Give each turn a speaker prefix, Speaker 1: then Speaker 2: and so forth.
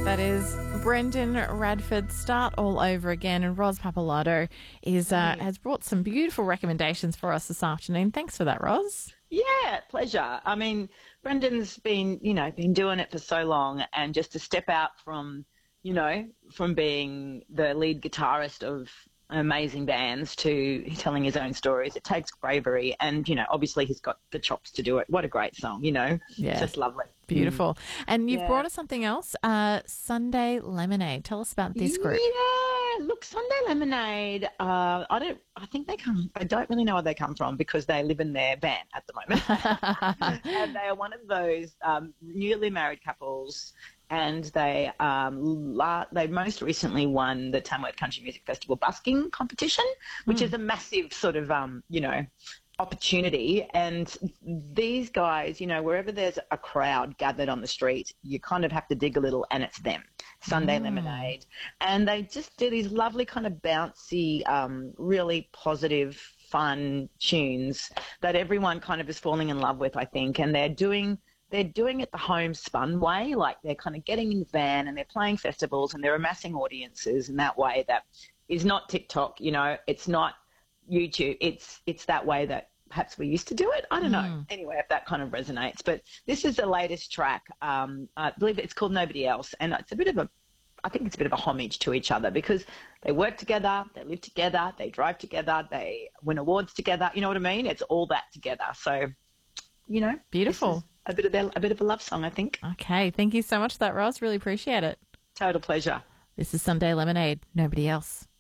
Speaker 1: That is Brendan Radford, Start All Over Again. And Ros Pappalardo has brought some beautiful recommendations for us this afternoon. Thanks for that, Ros.
Speaker 2: Yeah, pleasure. I mean, Brendan's been doing it for so long, and just to step out from, from being the lead guitarist of amazing bands to telling his own stories, it takes bravery, and, obviously he's got the chops to do it. What a great song,
Speaker 1: Yeah.
Speaker 2: It's just lovely.
Speaker 1: Beautiful. And you've
Speaker 2: Yeah.
Speaker 1: brought us something else, Sunday Lemonade. Tell us about this group.
Speaker 2: Yeah, look, Sunday Lemonade. I don't really know where they come from because they live in their van at the moment, and they are one of those newly married couples. And they most recently won the Tamworth Country Music Festival busking competition, which is a massive sort of opportunity. And these guys, wherever there's a crowd gathered on the street, you kind of have to dig a little, and it's them. Sunday Lemonade. And they just do these lovely kind of bouncy, really positive, fun tunes that everyone kind of is falling in love with, I think. And they're doing it the homespun way, like they're kind of getting in the van and they're playing festivals and they're amassing audiences in that way that is not TikTok, it's not YouTube. It's that way that perhaps we used to do it. I don't know. Anyway, if that kind of resonates. But this is the latest track. I believe it's called Nobody Else, and I think it's a bit of a homage to each other because they work together, they live together, they drive together, they win awards together. You know what I mean? It's all that together. So,
Speaker 1: Beautiful.
Speaker 2: A bit of a love song, I think.
Speaker 1: Okay. Thank you so much for that, Ros. Really appreciate it.
Speaker 2: Total pleasure.
Speaker 1: This is Sunday Lemonade. Nobody Else.